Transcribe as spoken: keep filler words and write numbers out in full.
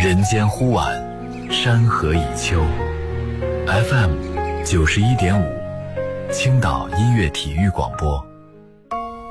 人间忽晚，山河已秋。F M 九十一点五，青岛音乐体育广播。